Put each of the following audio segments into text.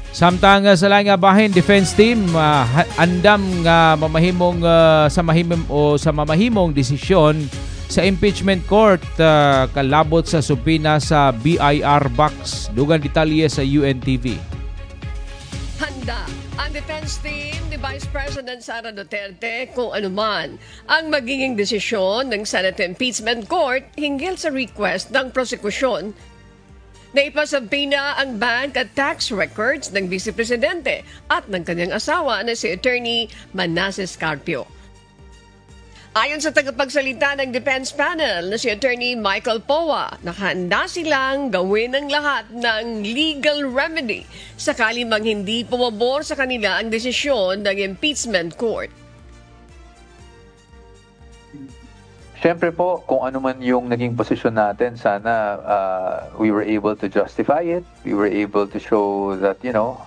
Samtang sa laing nga bahin defense team andam nga mamahimong sa mamahimong desisyon sa impeachment court kalabot sa subpina sa BIR box. Dugang detalye sa UNTV. Handa ang defense team ni Vice President Sara Duterte kung anuman ang magiging desisyon ng Senate Impeachment Court hinggil sa request ng prosekusyon na ipasabina ang bank at tax records ng Vice Presidente at ng kanyang asawa na si Attorney Manasseh Carpio. Ayon sa tagapagsalita ng defense panel na si Attorney Michael Poa, nakahanda silang gawin ang lahat ng legal remedy sakali mang hindi pumabor sa kanila ang desisyon ng impeachment court. Siyempre po, kung ano man yung naging posisyon natin, sana we were able to justify it. We were able to show that,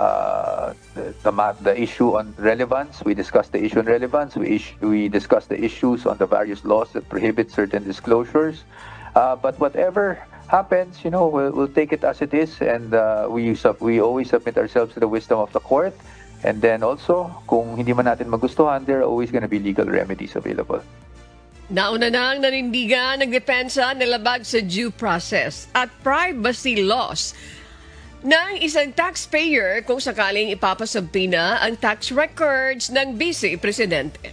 the issue on relevance. We discussed the issue on relevance. We discussed the issues on the various laws that prohibit certain disclosures. But whatever happens, we'll take it as it is, and we always submit ourselves to the wisdom of the court. And then also, kung hindi man natin magustuhan, there are always going to be legal remedies available. Nauna nang nanindigan ng depensa na labag sa due process at privacy laws ng isang taxpayer kung sakaling ipapasabina ang tax records ng Vice Presidente.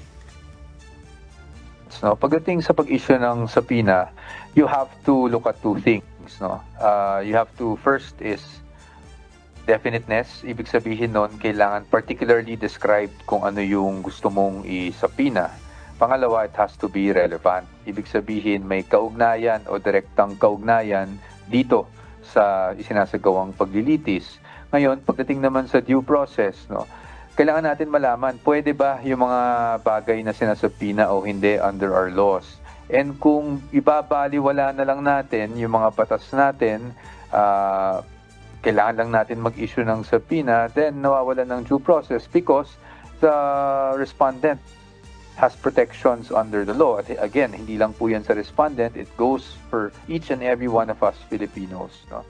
So, pagdating sa pag-issue ng subpoena, you have to look at two things. You have to, first is definiteness. Ibig sabihin nun, kailangan particularly described kung ano yung gusto mong isubpoena. Pangalawa, it has to be relevant. Ibig sabihin, may kaugnayan o direktang kaugnayan dito sa isinasagawang paglilitis. Ngayon, pagdating naman sa due process, kailangan natin malaman, pwede ba yung mga bagay na sinasubpoena o hindi under our laws? And kung ibabaliwala na lang natin yung mga batas natin, kailangan lang natin mag-issue ng subpoena, then nawawalan ng due process because the respondent has protections under the law. At again, hindi lang po yan sa respondent, it goes for each and every one of us Filipinos.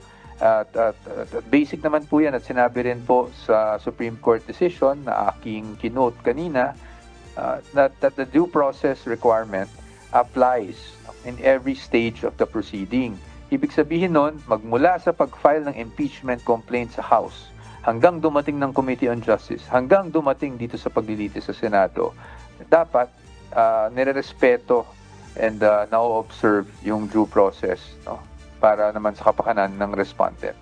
Basic naman po yan at sinabi rin po sa Supreme Court decision na aking kinote kanina that the due process requirement applies in every stage of the proceeding. Ibig sabihin nun, magmula sa pag-file ng impeachment complaint sa House hanggang dumating ng Committee on Justice, hanggang dumating dito sa paglilitis sa Senado, dapat nire-respeto and na-observe yung due process para naman sa kapakanan ng respondent.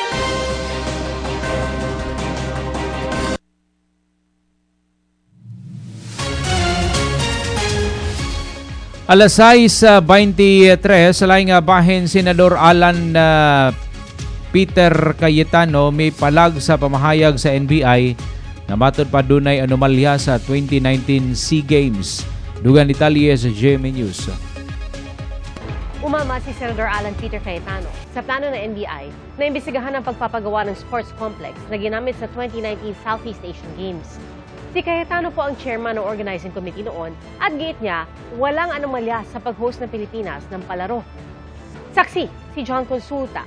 Alas 6:23 sa laing bahin, Senador Alan Peter Cayetano may palag sa pamahayag sa NBI na matod pa dunay anomalya sa 2019 SEA Games. Dugang detalye sa GMA News. Umama si Senador Alan Peter Cayetano sa plano ng NBI na imbestigahan ang pagpapagawa ng sports complex na ginamit sa 2019 Southeast Asian Games. Si Cayetano po ang chairman ng organizing committee noon at giit niya walang anomalya sa pag-host ng Pilipinas ng palaro. Saksi si John Consulta.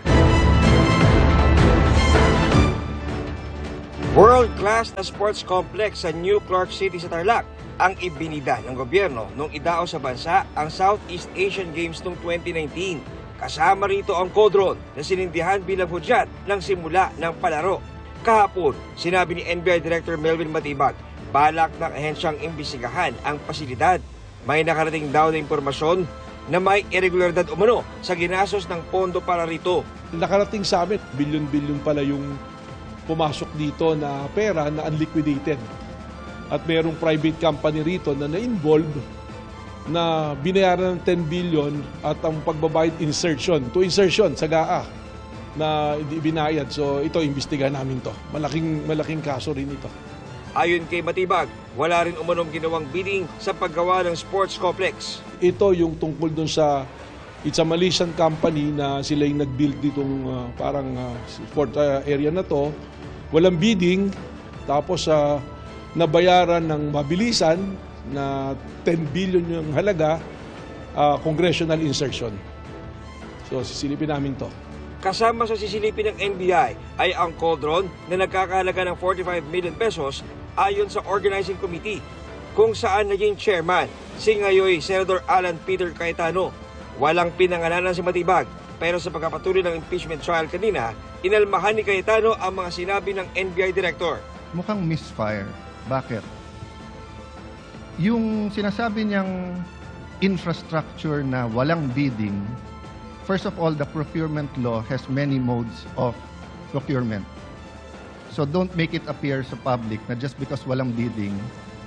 World-class na sports complex sa New Clark City sa Tarlac ang ibinida ng gobyerno nung idao sa bansa ang Southeast Asian Games noong 2019. Kasama rito ang Codron na sinindihan bilang hudyat ng simula ng palaro. Kahapon, sinabi ni NBI Director Melvin Matibag, balak ng ahensyang imbisigahan ang pasilidad. May nakarating daw na impormasyon na may irregularidad umano sa ginastos ng pondo para rito. Nakarating sa amin, bilyon-bilyon pala yung pumasok dito na pera na unliquidated. At mayroong private company rito na na-involve na binayaran ng 10 billion at ang pagbabayad insertion sa GAA na hindi binayad. So ito, imbestigahan namin to. Malaking kaso rin ito. Ayon kay Matibag, wala rin umanong ginawang bidding sa paggawa ng sports complex. Ito yung tungkol dun sa it's a Malaysian company na sila yung nag-build ditong sport area na to. Walang bidding, tapos nabayaran ng mabilisan na 10 billion yung halaga, congressional insertion. So sisilipin namin to. Kasama sa sisilipin ng NBI ay ang cauldron na nagkakahalaga ng 45 million pesos ayon sa organizing committee, kung saan naging chairman si ngayoy Senator Alan Peter Cayetano. Walang pinangalanan si Matibag, pero sa pagpapatuloy ng impeachment trial kanina, inalmahan ni Cayetano ang mga sinabi ng NBI director. Mukhang misfire. Bakit? Yung sinasabi niyang infrastructure na walang bidding, first of all, the procurement law has many modes of procurement. So don't make it appear sa public na just because walang bidding,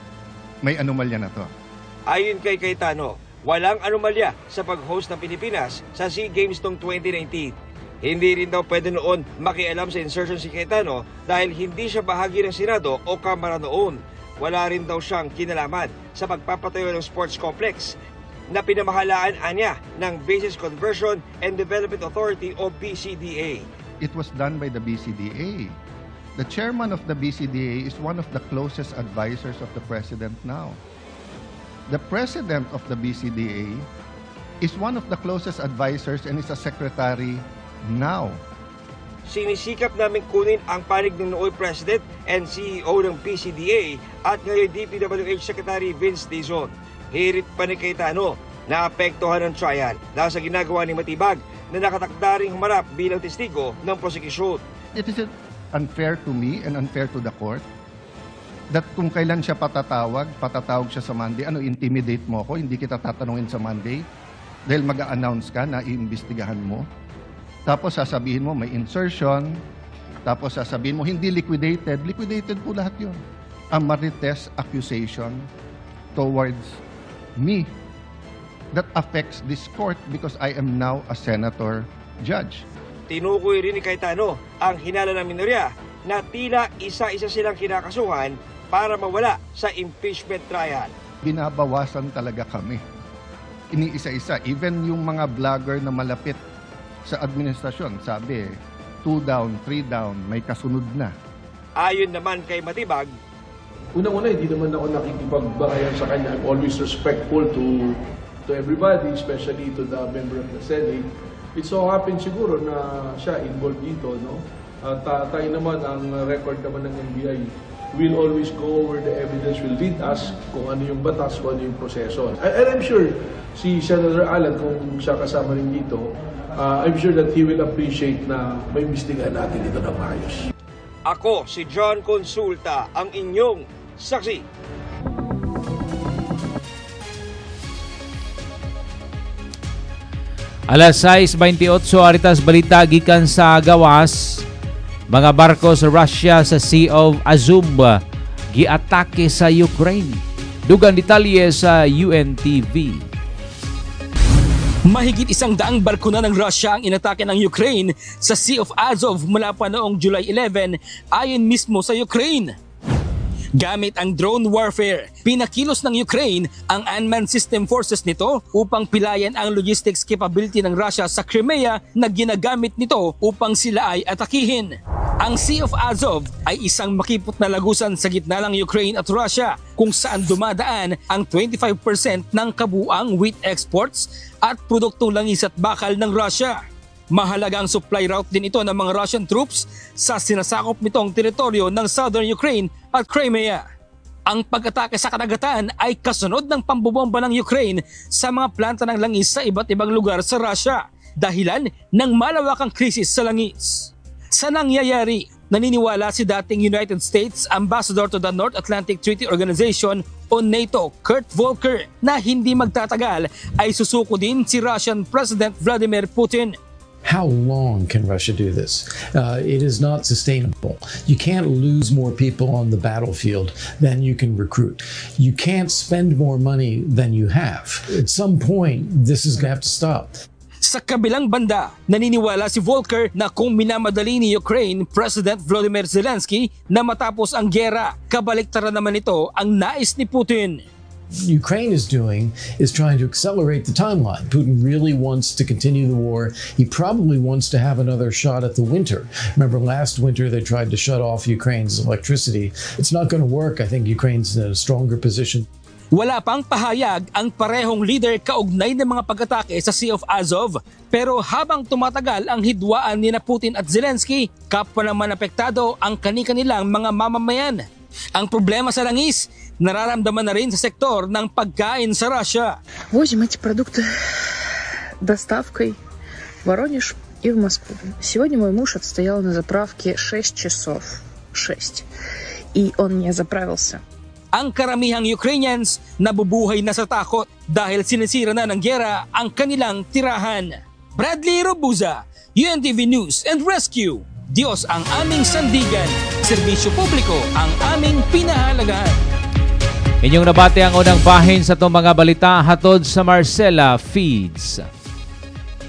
may anomalya na to. Ayon kay Cayetano, walang anomalya sa pag-host ng Pilipinas sa SEA Games noong 2019. Hindi rin daw pwede noon makialam sa insertion si Cayetano dahil hindi siya bahagi ng Senado o Kamara noon. Wala rin daw siyang kinalaman sa pagpapatayo ng sports complex na pinamahalaan niya ng Bases Conversion and Development Authority o BCDA. It was done by the BCDA. The chairman of the BCDA is one of the closest advisors of the president now. The president of the BCDA is one of the closest advisors and is a secretary now. Sinisikap namin kunin ang panig ng nooy President and CEO ng BCDA at ngayon DPWH Secretary Vince Dizon. Hirit pa ni Cayetano na apektuhan ng trial dahil sa ginagawa ni Matibag na nakatakda ring humarap bilang testigo ng prosecution. It is unfair to me and unfair to the court that kung kailan siya patatawag siya sa Monday, intimidate mo ako, hindi kita tatanungin sa Monday dahil mag-a-announce ka na iimbestigahan mo. Tapos sasabihin mo may insertion, tapos sasabihin mo hindi liquidated po lahat yun. A marites accusation towards me that affects this court because I am now a senator judge. Tinukoy rin ni Cayetano ang hinala ng minorya na tila isa-isa silang kinakasuhan para mawala sa impeachment trial. Binabawasan talaga kami. Iniisa-isa. Even yung mga vlogger na malapit sa administrasyon, sabi, 2 down, 3 down, may kasunod na. Ayon naman kay Matibag, Unang-una, hindi naman ako nakikipagbarayan sa kanya. I'm always respectful to everybody, especially to the member of the Senate. It so happens siguro na siya involved dito, no? At tayo naman, ang record naman ng NBI, we'll always go over the evidence, will lead us kung ano yung batas, kung ano yung proseso. And I'm sure si Senator Alan, kung siya kasama rin dito, I'm sure that he will appreciate na may imbestigahan natin dito na maayos. Ako si John Consulta, ang inyong saksi. Alas 6:28 aritas balita gikan sa gawas. Mga barko sa Russia sa Sea of Azov giatake sa Ukraine. Dugang detalye sa UNTV. Mahigit 100 barko na ng Russia ang inatake ng Ukraine sa Sea of Azov mula pa noong July 11 ayon mismo sa Ukraine. Gamit ang drone warfare, pinakilos ng Ukraine ang unmanned system forces nito upang pilayan ang logistics capability ng Russia sa Crimea na ginagamit nito upang sila ay atakihin. Ang Sea of Azov ay isang makipot na lagusan sa gitna ng Ukraine at Russia kung saan dumadaan ang 25% ng kabuang wheat exports at produktong langis at bakal ng Russia. Mahalagang supply route din ito ng mga Russian troops sa sinasakop nitong teritoryo ng southern Ukraine at Crimea. Ang pag-atake sa karagatan ay kasunod ng pambobomba ng Ukraine sa mga planta ng langis sa iba't ibang lugar sa Russia, dahilan ng malawakang krisis sa langis. Sa nangyayari, naniniwala si dating United States Ambassador to the North Atlantic Treaty Organization o NATO, Kurt Volker, na hindi magtatagal ay susuko din si Russian President Vladimir Putin. How long can Russia do this? It is not sustainable. You can't lose more people on the battlefield than you can recruit. You can't spend more money than you have. At some point, this is going to have to stop. Sa kabilang banda, naniniwala si Volker na kung minamadali ni Ukraine President Volodymyr Zelensky na matapos ang gyera, kabaliktaran naman ito ang nais ni Putin. Ukraine is doing is trying to accelerate the timeline. Putin really wants to continue the war. He probably wants to have another shot at the winter. Remember last winter they tried to shut off Ukraine's electricity. It's not going to work. I think Ukraine's in a stronger position. Wala pang pahayag ang parehong leader kaugnay ng mga pag-atake sa Sea of Azov, pero habang tumatagal ang hidwaan ni Putin at Zelensky, kapwa naman apektado ang kani-kanilang mga mamamayan. Ang problema sa langis, nararamdaman na rin sa sektor ng pagkain sa Russia. Возим эти продукты доставкой в Воронеж и в Москву. Сегодня мой муж отстоял на заправке 6 часов. 6. И он не заправился. Ang karamihang Ukrainians nabubuhay na sa takot dahil sinisira na ng gyera ang kanilang tirahan. Bradley Robuza, UNTV News and Rescue. Diyos ang aming sandigan, serbisyo publiko ang aming pinahalagahan. Inyong nabati ang unang bahin sa itong mga balita hatod sa Marcela Feeds.